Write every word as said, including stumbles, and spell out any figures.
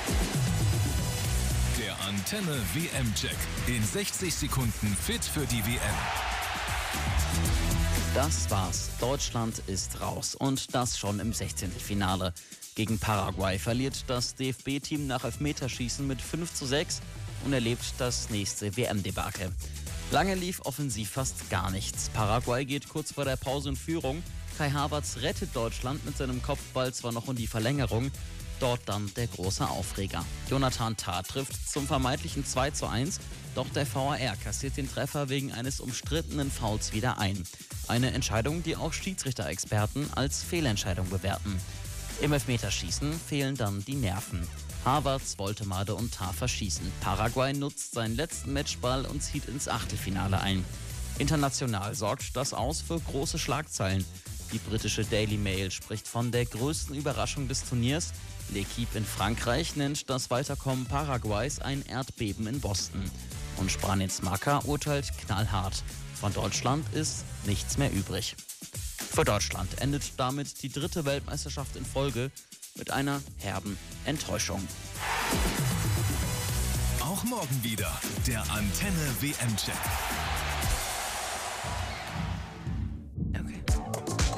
Der Antenne W M-Check. In sechzig Sekunden fit für die W M. Das war's. Deutschland ist raus. Und das schon im Sechzehntelfinale. Gegen Paraguay verliert das D F B-Team nach Elfmeterschießen mit fünf zu sechs und erlebt das nächste W M-Debakel. Lange lief offensiv fast gar nichts. Paraguay geht kurz vor der Pause in Führung. Kai Havertz rettet Deutschland mit seinem Kopfball zwar noch in die Verlängerung. Dort dann der große Aufreger. Jonathan Tah trifft zum vermeintlichen zwei zu eins, doch der V A R kassiert den Treffer wegen eines umstrittenen Fouls wieder ein. Eine Entscheidung, die auch Schiedsrichter-Experten als Fehlentscheidung bewerten. Im Elfmeterschießen fehlen dann die Nerven. Havertz, Woltemade und Tah verschießen. Paraguay nutzt seinen letzten Matchball und zieht ins Achtelfinale ein. International sorgt das aus für große Schlagzeilen. Die britische Daily Mail spricht von der größten Überraschung des Turniers. L'Équipe in Frankreich nennt das Weiterkommen Paraguays ein Erdbeben in Boston. Und Spanins Marca urteilt knallhart. Von Deutschland ist nichts mehr übrig. Für Deutschland endet damit die dritte Weltmeisterschaft in Folge mit einer herben Enttäuschung. Auch morgen wieder der Antenne W M-Check.